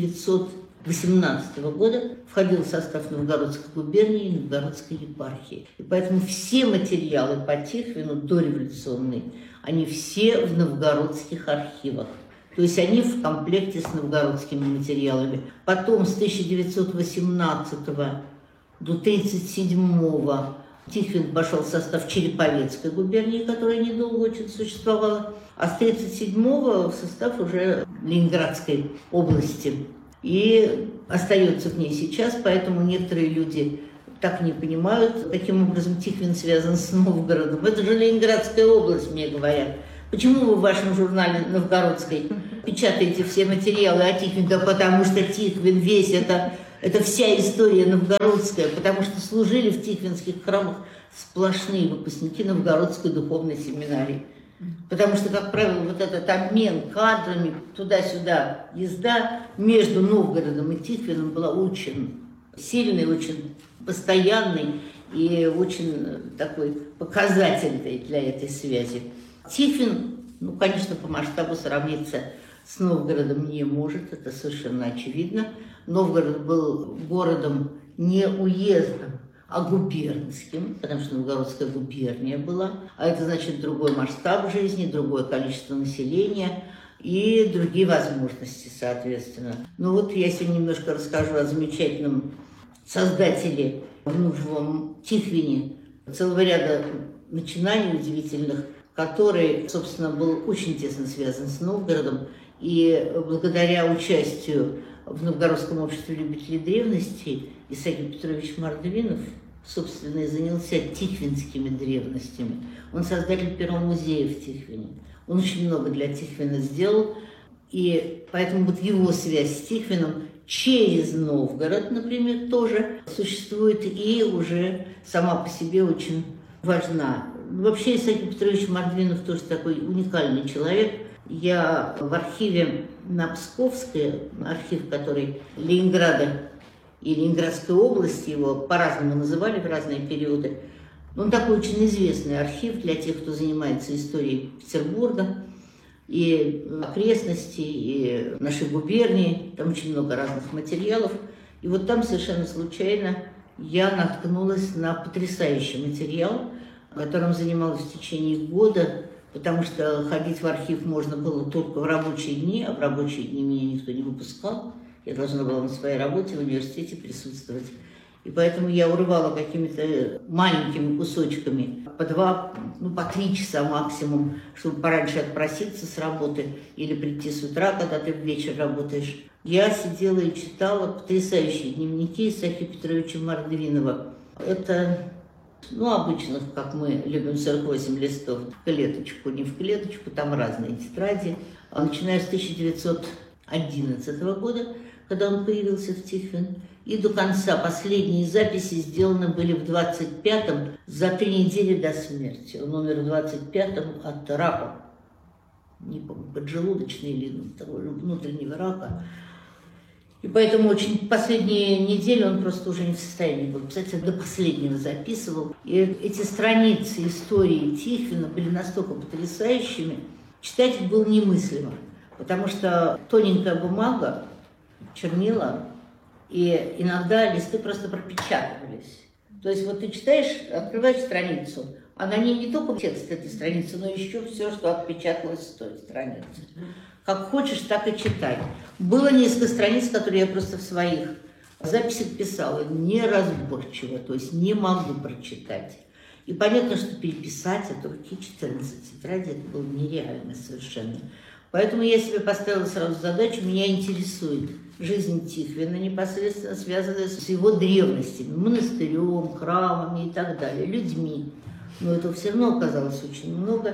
1918 года входил в состав Новгородской губернии и Новгородской епархии. И поэтому все материалы по Тихвину дореволюционные, они все в новгородских архивах. То есть они в комплекте с новгородскими материалами. Потом с 1918 до 1937 Тихвин пошел в состав Череповецкой губернии, которая недолго очень существовала, а с 1937 в состав уже Ленинградской области. И остается в ней сейчас, поэтому некоторые люди так не понимают, каким образом Тихвин связан с Новгородом. Это же Ленинградская область, мне говорят. Почему вы в вашем журнале «Новгородской» печатаете все материалы о Тихвине? Да потому что Тихвин весь это вся история новгородская, потому что служили в тихвинских храмах сплошные выпускники Новгородской духовной семинарии. Потому что, как правило, вот этот обмен кадрами, туда-сюда езда между Новгородом и Тихвином была очень сильной, очень постоянной и очень такой показательной для этой связи. Тихвин, конечно, по масштабу сравниться с Новгородом не может, это совершенно очевидно. Новгород был городом не уездом, а губернским, потому что Новгородская губерния была, а это значит другой масштаб жизни, другое количество населения и другие возможности, соответственно. Я сегодня немножко расскажу о замечательном создателе в Новом Тихвине целого ряда начинаний удивительных, который, собственно, был очень тесно связан с Новгородом, и благодаря участию в Новгородском обществе любителей древностей Исаакий Петрович Мордвинов, собственно, и занялся тихвинскими древностями. Он создатель первого музея в Тихвине. Он очень много для Тихвина сделал, и поэтому его связь с Тихвином через Новгород, например, тоже существует и уже сама по себе очень важна. Вообще Исаакий Петрович Мордвинов тоже такой уникальный человек. Я в архиве на Псковской, архив, который Ленинграда и Ленинградской области, его по-разному называли в разные периоды. Он такой очень известный архив для тех, кто занимается историей Петербурга и окрестностей, и нашей губернии. Там очень много разных материалов. И вот там совершенно случайно я наткнулась на потрясающий материал, которым занималась в течение года, потому что ходить в архив можно было только в рабочие дни, а в рабочие дни меня никто не выпускал. Я должна была на своей работе в университете присутствовать. И поэтому я урывала какими-то маленькими кусочками, по 2, по 3 часа максимум, чтобы пораньше отпроситься с работы или прийти с утра, когда ты в вечер работаешь. Я сидела и читала потрясающие дневники Исаакия Петровича Мордвинова. Это, обычных, как мы любим, 48 листов в клеточку, не в клеточку, там разные тетради. Начиная с 1911 года, когда он появился в Тихвин, и до конца последние записи сделаны были в 25-м, за 3 недели до смерти. Он умер в 25-м от рака, не помню, поджелудочной или того же внутреннего рака. И поэтому очень последние недели он просто уже не в состоянии был писать, до последнего записывал. И эти страницы истории Тихвина были настолько потрясающими, читать их было немыслимо, потому что тоненькая бумага, чернила, и иногда листы просто пропечатывались. То есть вот ты читаешь, открываешь страницу, а на ней не только текст этой страницы, но еще все, что отпечаталось с той страницы. Как хочешь, так и читай. Было несколько страниц, которые я просто в своих записях писала неразборчиво, то есть не могу прочитать. И понятно, что переписать это руки 14 тетрадей, это было нереально совершенно. Поэтому я себе поставила сразу задачу, меня интересует жизнь Тихвина, непосредственно связанная с его древностями, монастырем, храмами и так далее, людьми. Но этого все равно оказалось очень много.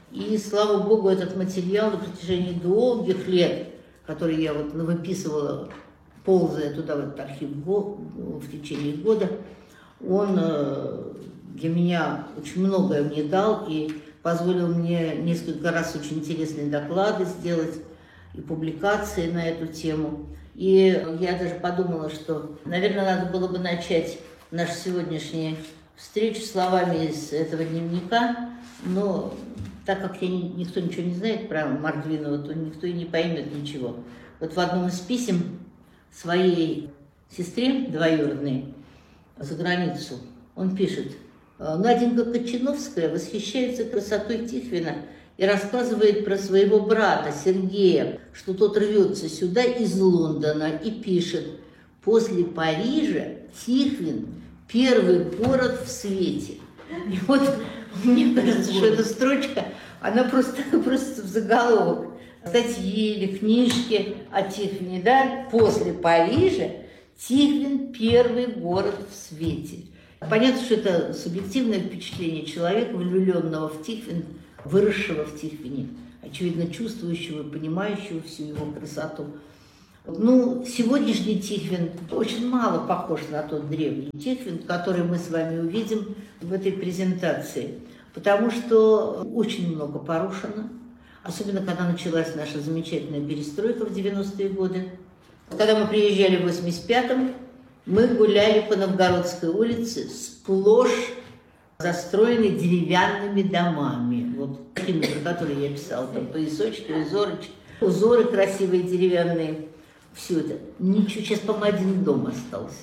И, слава богу, этот материал на протяжении долгих лет, который я вот выписывала, ползая туда, в этот архив в течение года, он для меня очень многое мне дал и позволил мне несколько раз очень интересные доклады сделать и публикации на эту тему. И я даже подумала, что, наверное, надо было бы начать нашу сегодняшнюю встречу словами из этого дневника, но так как никто ничего не знает про Мордвинова, то никто и не поймет ничего. Вот в одном из писем своей сестре двоюродной за границу он пишет: «Наденька Кочиновская восхищается красотой Тихвина и рассказывает про своего брата Сергея, что тот рвется сюда из Лондона и пишет: после Парижа Тихвин – первый город в свете». И вот мне кажется, что эта строчка, она просто в заголовок статьи или книжки о Тихвине, да? После Парижа Тихвин – первый город в свете. Понятно, что это субъективное впечатление человека, влюбленного в Тихвин, выросшего в Тихвине, очевидно чувствующего, понимающего всю его красоту. Ну, сегодняшний Тихвин очень мало похож на тот древний Тихвин, который мы с вами увидим в этой презентации, потому что очень много порушено, особенно когда началась наша замечательная перестройка в 90-е годы. Когда мы приезжали в 85-м, мы гуляли по Новгородской улице, сплошь застроенной деревянными домами, вот такими, про которые я писала, там поясочки, узоры красивые деревянные, все это. Ничего, сейчас, по-моему, один дом остался.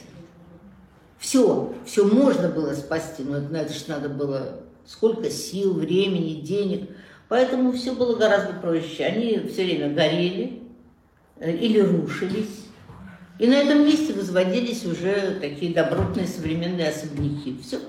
Все можно было спасти, но это же надо было сколько сил, времени, денег, поэтому все было гораздо проще. Они все время горели или рушились. И на этом месте возводились уже такие добротные современные особняки. Все.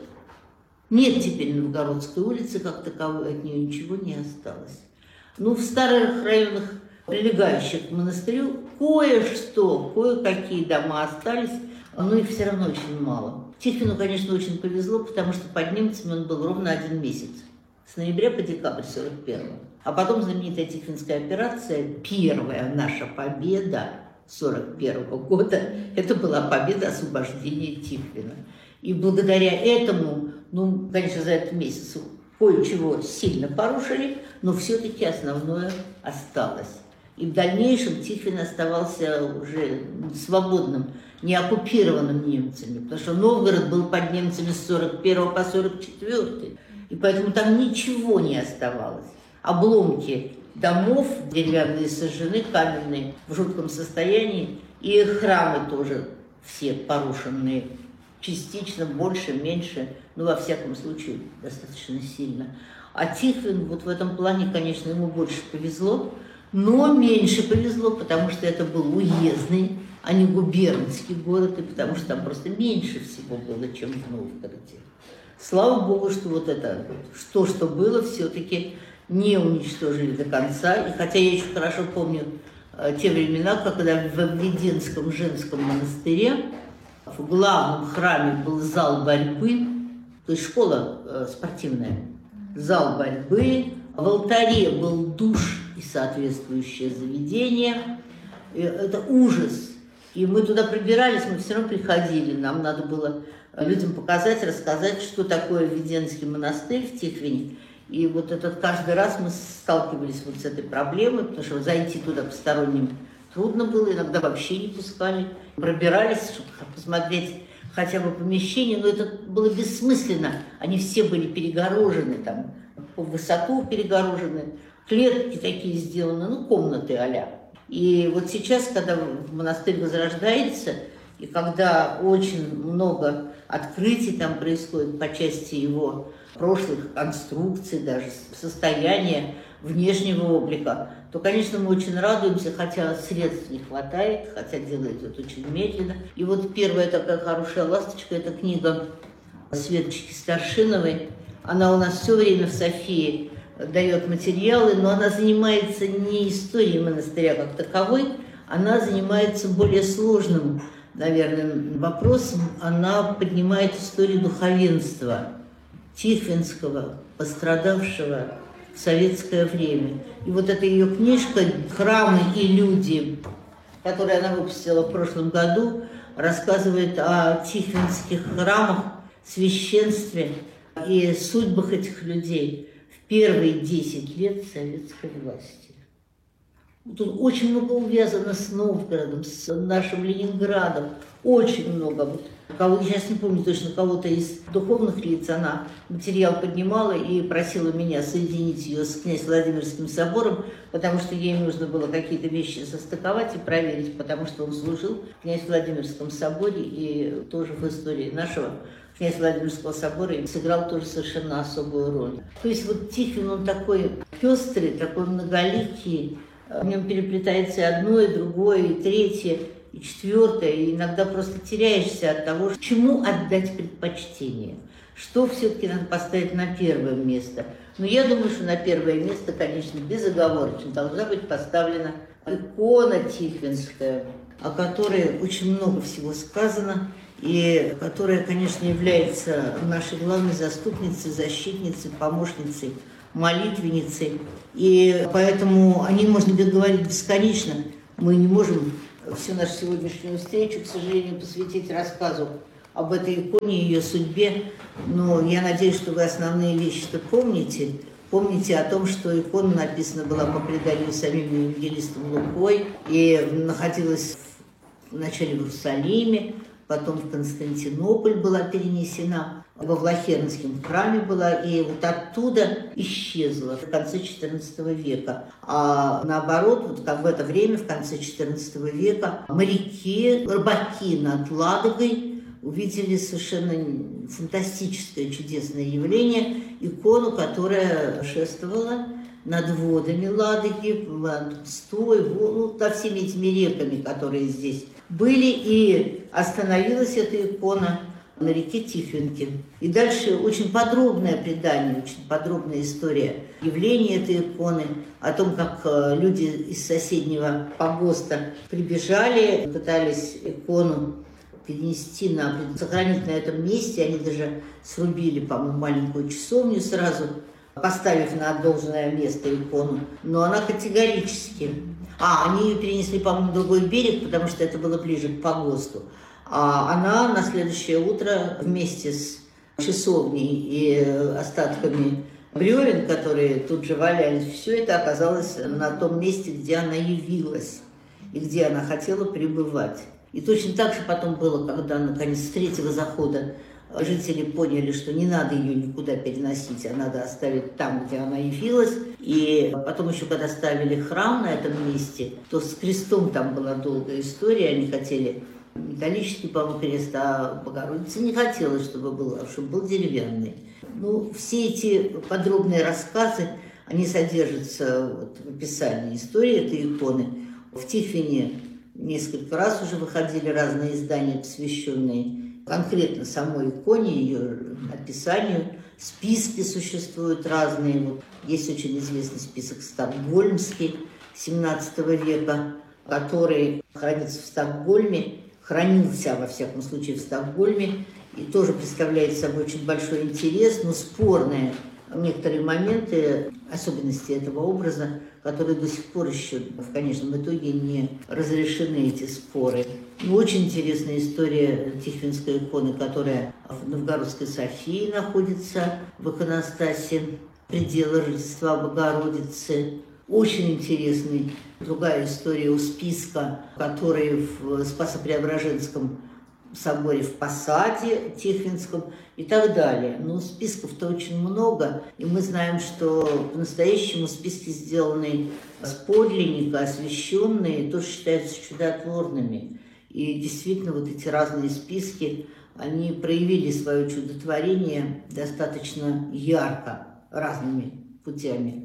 Нет теперь Новгородской улицы как таковой, от нее ничего не осталось. Ну, в старых районах, прилегающих к монастырю, кое-что, кое-какие дома остались, но их все равно очень мало. Тихвину, конечно, очень повезло, потому что под немцами он был ровно 1 месяц. С ноября по декабрь 41-го. А потом знаменитая Тихвинская операция, первая наша победа 41-го года, это была победа освобождения Тихвина. И благодаря этому, ну, конечно, за этот месяц кое-чего сильно порушили, но все-таки основное осталось. И в дальнейшем Тихвин оставался уже свободным, не оккупированным немцами, потому что Новгород был под немцами с 41 по 44, и поэтому там ничего не оставалось. Обломки домов деревянные сожжены, каменные, в жутком состоянии, и храмы тоже все порушенные, частично, больше, меньше, но во всяком случае достаточно сильно. А Тихвин вот в этом плане, конечно, ему больше повезло, но меньше повезло, потому что это был уездный, а не губернский город, и потому что там просто меньше всего было, чем в Новгороде. Слава Богу, что вот это, что было, все-таки не уничтожили до конца. И хотя я еще хорошо помню те времена, когда в Введенском женском монастыре в главном храме был зал борьбы, то есть школа спортивная, зал борьбы, в алтаре был душ и соответствующее заведение. И это ужас. И мы туда прибирались, мы все равно приходили, нам надо было людям показать, рассказать, что такое Введенский монастырь в Тихвине. И вот каждый раз мы сталкивались вот с этой проблемой, потому что зайти туда посторонним трудно было, иногда вообще не пускали. Пробирались, чтобы посмотреть хотя бы помещение, но это было бессмысленно. Они все были перегорожены, там, по высоту перегорожены, клетки такие сделаны, ну, комнаты а-ля. И вот сейчас, когда монастырь возрождается, и когда очень много открытий там происходит по части его прошлых конструкций, даже состояния внешнего облика, то, конечно, мы очень радуемся, хотя средств не хватает, хотя делает это очень медленно. И вот первая такая хорошая ласточка – это книга Светочки Старшиновой. Она у нас все время в Софии дает материалы, но она занимается не историей монастыря как таковой, она занимается более сложным, наверное, вопросом. Она поднимает историю духовенства Тихвинского, пострадавшего в в советское время. И вот эта ее книжка «Храмы и люди», которую она выпустила в прошлом году, рассказывает о тихвинских храмах, священстве и судьбах этих людей в первые 10 лет советской власти. Тут очень много увязано с Новгородом, с нашим Ленинградом, очень много. Я сейчас не помню точно, кого-то из духовных лиц она материал поднимала и просила меня соединить ее с князь-Владимирским собором, потому что ей нужно было какие-то вещи состыковать и проверить, потому что он служил в князь-Владимирском соборе и тоже в истории нашего князь-Владимирского собора и сыграл тоже совершенно особую роль. То есть вот Тихвин, он такой пестрый, такой многоликий, в нем переплетается и одно, и другое, и третье, и четвертое, и иногда просто теряешься от того, чему отдать предпочтение, что все-таки надо поставить на первое место. Но я думаю, что на первое место, конечно, безоговорочно должна быть поставлена икона тихвинская, о которой очень много всего сказано, и которая, конечно, является нашей главной заступницей, защитницей, помощницей, молитвенницей. И поэтому о ней можно говорить бесконечно. Мы не можем всю нашу сегодняшнюю встречу, к сожалению, посвятить рассказу об этой иконе, ее судьбе. Но я надеюсь, что вы основные вещи-то помните. Помните о том, что икона написана была по преданию самим евангелистом Лукой и находилась вначале в Иерусалиме, потом в Константинополь была перенесена, во Влахернском храме была, и вот оттуда исчезла в конце XIV века. А наоборот, вот как в это время, в конце XIV века, моряки, рыбаки над Ладогой увидели совершенно фантастическое, чудесное явление, икону, которая шествовала над водами Ладоги, над Тумстой, над всеми этими реками, которые здесь были, и остановилась эта икона на реке Тихвинке. И дальше очень подробное предание, очень подробная история явления этой иконы, о том, как люди из соседнего погоста прибежали, пытались икону перенести, сохранить на этом месте. Они даже срубили, по-моему, маленькую часовню сразу, поставив на должное место икону. Но она категорически... они ее перенесли, по-моему, на другой берег, потому что это было ближе к погосту. А она на следующее утро вместе с часовней и остатками бревен, которые тут же валялись, все это оказалось на том месте, где она явилась и где она хотела пребывать. И точно так же потом было, когда, наконец, с третьего захода жители поняли, что не надо ее никуда переносить, а надо оставить там, где она явилась. И потом еще, когда ставили храм на этом месте, то с крестом там была долгая история. Они хотели металлический, по-моему, крест, а Богородица не хотела, чтобы был деревянный. Все эти подробные рассказы, они содержатся в описании истории этой иконы. В Тихвине несколько раз уже выходили разные издания, посвященные конкретно самой иконе, ее описанию. Списки существуют разные. Есть очень известный список стокгольмский XVII века, который хранится в Стокгольме, хранился, во всяком случае, в Стокгольме, и тоже представляет собой очень большой интерес, но спорные некоторые моменты, особенности этого образа, которые до сих пор еще в конечном итоге не разрешены, эти споры. Очень интересная история Тихвинской иконы, которая в Новгородской Софии находится в иконостасе предела Рождества Богородицы. Очень интересная другая история у Списка, который в Спасо-Преображенском соборе в Посаде Тихвинском и так далее. Списков-то очень много, и мы знаем, что по-настоящему списки, сделанные с подлинника, освященные, тоже считаются чудотворными. И действительно, эти разные списки, они проявили свое чудотворение достаточно ярко, разными путями.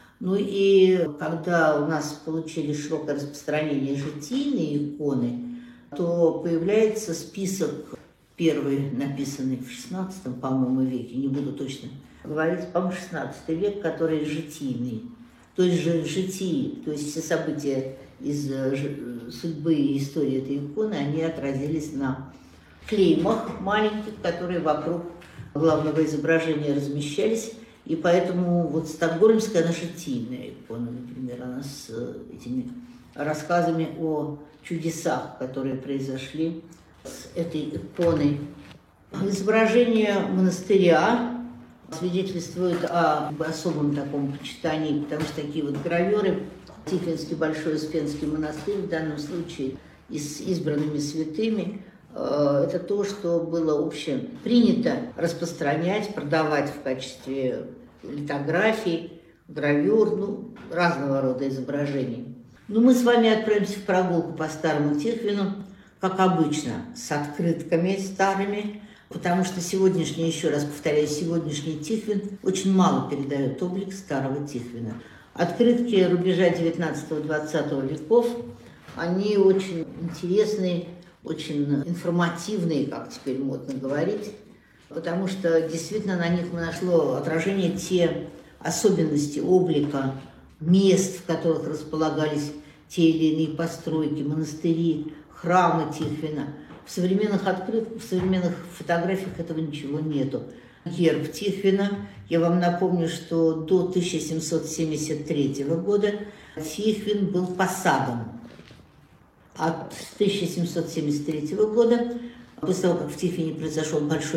И когда у нас получили широкое распространение житийные иконы, то появляется список, первый написанный в XVI, по-моему, веке, не буду точно говорить, по-моему, XVI век, который житийный. То есть житии, то есть все события из судьбы и истории этой иконы, они отразились на клеймах маленьких, которые вокруг главного изображения размещались. И поэтому вот стокгольмская наша тильная икона, например, она с этими рассказами о чудесах, которые произошли с этой иконой. Изображение монастыря свидетельствует об особом таком почитании, потому что такие вот гравюры, Тихвинский Большой Успенский монастырь в данном случае и с избранными святыми, это то, что было общепринято распространять, продавать в качестве литографий, гравюр, разного рода изображений. Но мы с вами отправимся в прогулку по Старому Тихвину, как обычно, с открытками старыми, потому что сегодняшний, еще раз повторяю, сегодняшний Тихвин очень мало передает облик Старого Тихвина. Открытки рубежа 19-20 веков, они очень интересные, очень информативные, как теперь модно говорить, потому что действительно на них мы нашло отражение те особенности облика мест, в которых располагались те или иные постройки, монастыри, храмы Тихвина. В современных открытках, в современных фотографиях этого ничего нету. Герб Тихвина. Я вам напомню, что до 1773 года Тихвин был посадом. От 1773 года, после того, как в Тихвине произошел большой